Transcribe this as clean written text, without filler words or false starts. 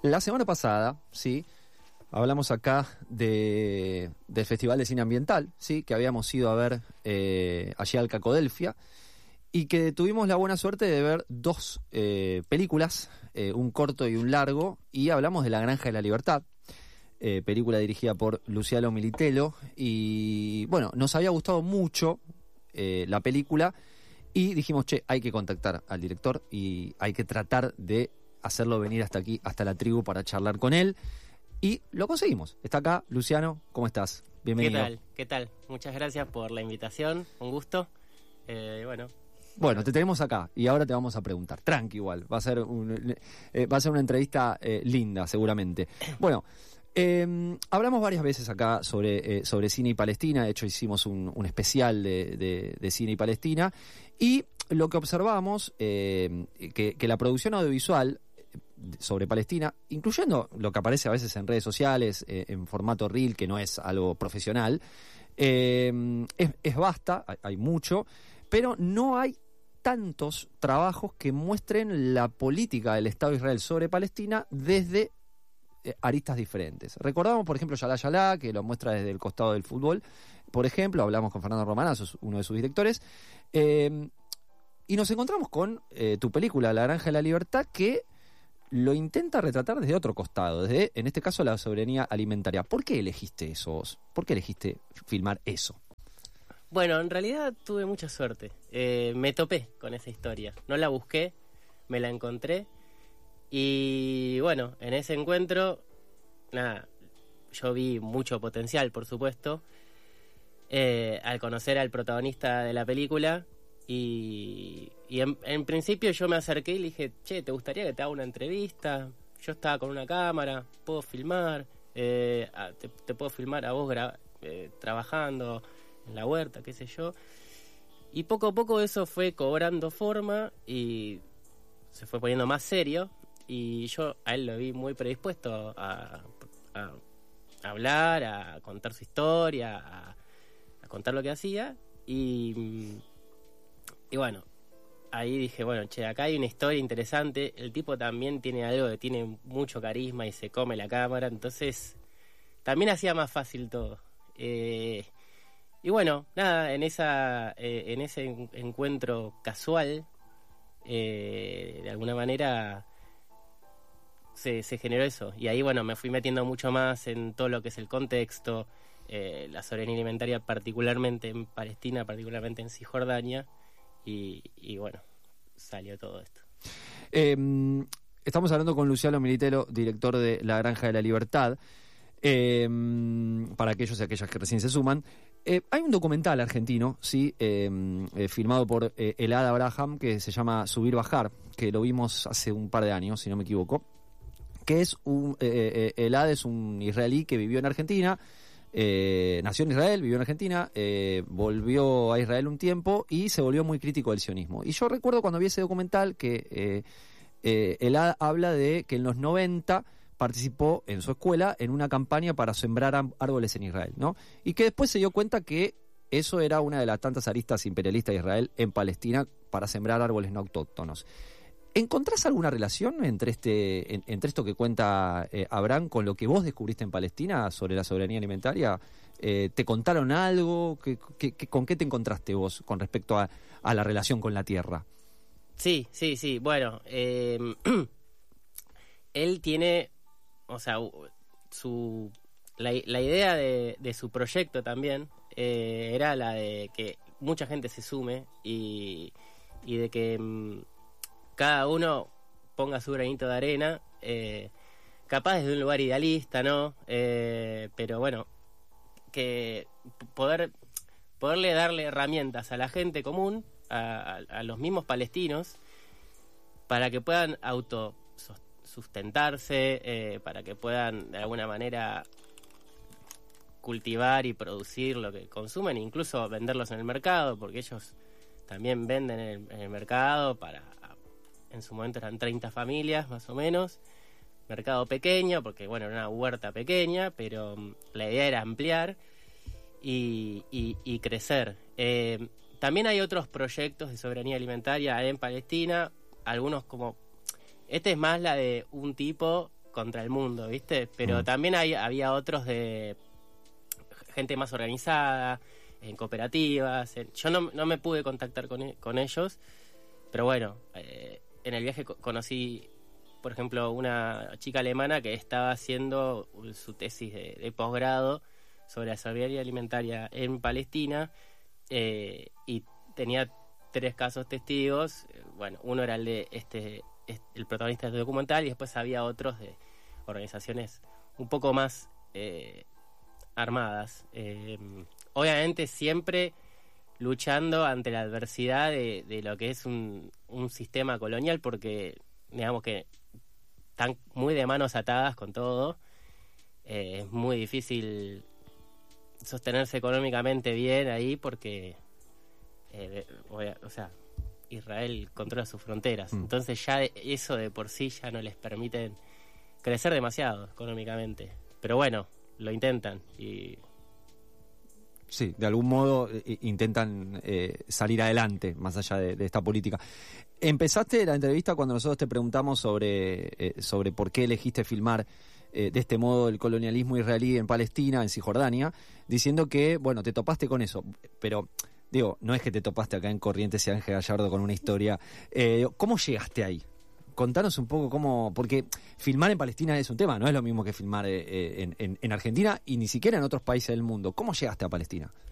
La semana pasada, sí, hablamos acá del Festival de Cine Ambiental, sí, que habíamos ido a ver allí al Cacodelfia, y que tuvimos la buena suerte de ver dos películas, un corto y un largo, y hablamos de La Granja de la Libertad, película dirigida por Luciano Militello, y bueno, nos había gustado mucho la película, y dijimos, hay que contactar al director y hay que tratar de hacerlo venir hasta aquí, hasta la tribu, para charlar con él. Y lo conseguimos. Está acá, Luciano, ¿cómo estás? Bienvenido. ¿Qué tal? Muchas gracias por la invitación, un gusto. Bueno, te tenemos acá y ahora te vamos a preguntar. Tranqui igual, va a ser una entrevista linda, seguramente. Bueno, hablamos varias veces acá sobre cine y Palestina. De hecho, hicimos un especial de cine y Palestina. Y lo que observamos, que la producción audiovisual sobre Palestina, incluyendo lo que aparece a veces en redes sociales, en formato reel, que no es algo profesional, es vasta, hay mucho, pero no hay tantos trabajos que muestren la política del Estado de Israel sobre Palestina desde aristas diferentes. Recordamos, por ejemplo, Yalá Yalá, que lo muestra desde el costado del fútbol, por ejemplo, hablamos con Fernando Romanazo, uno de sus directores, y nos encontramos con tu película, La Granja de la Libertad, que lo intenta retratar desde otro costado, desde, en este caso, la soberanía alimentaria. ¿Por qué elegiste eso vos? ¿Por qué elegiste filmar eso? Bueno, en realidad tuve mucha suerte. Me topé con esa historia. No la busqué, me la encontré. Y bueno, en ese encuentro, yo vi mucho potencial, por supuesto. Al conocer al protagonista de la película. Y en principio yo me acerqué y le dije, ¿te gustaría que te haga una entrevista? Yo estaba con una cámara, puedo filmar, te puedo filmar a vos trabajando en la huerta, qué sé yo. Y poco a poco eso fue cobrando forma y se fue poniendo más serio. Y yo a él lo vi muy predispuesto a hablar, a contar su historia, a contar lo que hacía. Y bueno, ahí dije, acá hay una historia interesante. El tipo también tiene algo que tiene mucho carisma y se come la cámara, entonces también hacía más fácil todo. Y bueno, en ese encuentro casual, de alguna manera se generó eso. Y ahí, me fui metiendo mucho más en todo lo que es el contexto, la soberanía alimentaria, particularmente en Palestina, particularmente en Cisjordania. Y bueno, salió todo esto. Estamos hablando con Luciano Militello, director de La Granja de la Libertad. Para aquellos y aquellas que recién se suman, hay un documental argentino, sí, filmado por Elad Abraham, que se llama Subir Bajar, que lo vimos hace un par de años, si no me equivoco, que es Elad es un israelí que vivió en Argentina. Nació en Israel, vivió en Argentina, volvió a Israel un tiempo y se volvió muy crítico del sionismo. Y yo recuerdo cuando vi ese documental que él habla de que en los 90 participó en su escuela en una campaña para sembrar árboles en Israel, ¿no? Y que después se dio cuenta que eso era una de las tantas aristas imperialistas de Israel en Palestina para sembrar árboles no autóctonos. ¿Encontrás alguna relación entre esto que cuenta Abraham con lo que vos descubriste en Palestina sobre la soberanía alimentaria? ¿Te contaron algo? ¿Con qué te encontraste vos con respecto a la relación con la tierra? Sí. Bueno, él tiene, la idea de su proyecto también era la de que mucha gente se sume y de que cada uno ponga su granito de arena, capaz desde un lugar idealista, ¿no? Pero bueno, que poderle darle herramientas a la gente común, a los mismos palestinos, para que puedan autosustentarse, para que puedan de alguna manera cultivar y producir lo que consumen, incluso venderlos en el mercado, porque ellos también venden en el mercado en su momento eran 30 familias más o menos, mercado pequeño, porque era una huerta pequeña, pero la idea era ampliar y crecer. También hay otros proyectos de soberanía alimentaria en Palestina, algunos como... Este es más la de un tipo contra el mundo, ¿viste? Pero también había otros de gente más organizada, en cooperativas. Yo no me pude contactar con ellos, pero bueno, en el viaje conocí, por ejemplo, una chica alemana que estaba haciendo su tesis de posgrado sobre la seguridad alimentaria en Palestina, y tenía 3 casos testigos. Bueno, uno era el de el protagonista del documental, y después había otros de organizaciones un poco más armadas. Obviamente siempre luchando ante la adversidad de lo que es un sistema colonial, porque digamos que están muy de manos atadas con todo. Es muy difícil sostenerse económicamente bien ahí porque o sea, Israel controla sus fronteras. Entonces ya eso de por sí ya no les permiten crecer demasiado económicamente. Pero bueno, lo intentan y... Sí, de algún modo intentan salir adelante más allá de esta política. Empezaste la entrevista cuando nosotros te preguntamos sobre por qué elegiste filmar de este modo el colonialismo israelí en Palestina, en Cisjordania, diciendo que, bueno, te topaste con eso, pero... Digo, no es que te topaste acá en Corrientes y Ángel Gallardo con una historia. ¿Cómo llegaste ahí? Contanos un poco cómo... Porque filmar en Palestina es un tema, no es lo mismo que filmar en Argentina y ni siquiera en otros países del mundo. ¿Cómo llegaste a Palestina?